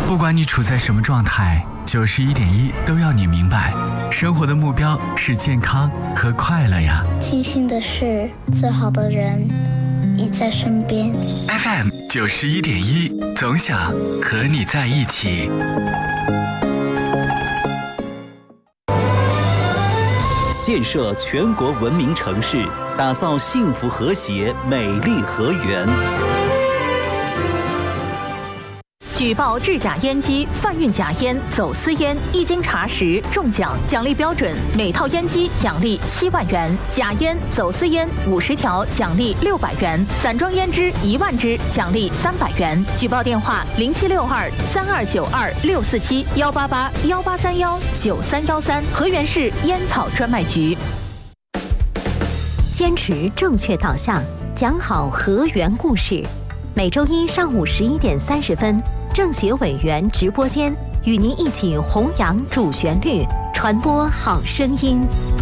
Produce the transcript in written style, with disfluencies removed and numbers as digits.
不管你处在什么状态，91.1都要你明白，生活的目标是健康和快乐呀。 庆幸的是，最好的人已在身边。 FM 91.1，总想和你在一起。 建设全国文明城市，打造幸福和谐、美丽河源。 举报制假烟机、贩运假烟、走私烟，一经查实中奖，奖励标准：每套烟机奖励7万元，假烟、走私烟50条奖励600元，散装烟支1万支奖励300元。举报电话：0762-3292-647-188-1831-9313，河源市烟草专卖局。 坚持正确导向，讲好河源故事。每周一上午11点30分，政协委员直播间与您一起弘扬主旋律，传播好声音。